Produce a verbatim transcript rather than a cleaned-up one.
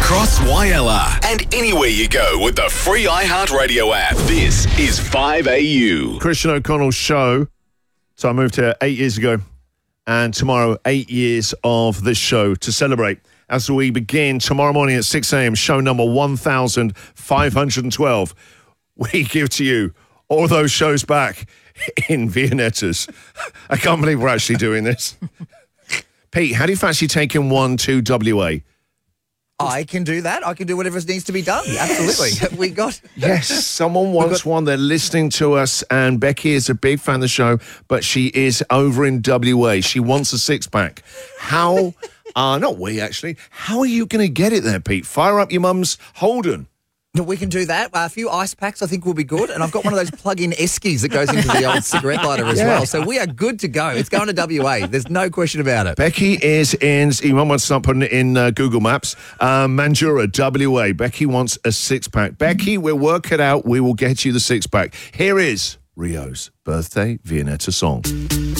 across Wyalla and anywhere you go with the free iHeartRadio app. This is five A U. Christian O'Connell's show. So I moved here eight years ago. And tomorrow, eight years of this show to celebrate. As we begin tomorrow morning at six a.m., show number one thousand five hundred twelve. We give to you all those shows back in Viennettas. I can't believe we're actually doing this. Pete, how do you fancy taking one to W A? I can do that. I can do whatever needs to be done. Absolutely. We got... Yes, someone wants got... one. They're listening to us, and Becky is a big fan of the show, but she is over in W A. She wants a six-pack. How... uh, not we, actually. How are you going to get it there, Pete? Fire up your mum's Holden. We can do that. Uh, a few ice packs I think will be good. And I've got one of those plug-in Eskies that goes into the old cigarette lighter as yeah. well. So we are good to go. It's going to W A. There's no question about it. Becky is in, you might want to start putting it in uh, Google Maps, um, Mandurah, W A. Becky wants a six-pack. Becky, we'll work it out. We will get you the six-pack. Here is Rio's birthday Viennetta song.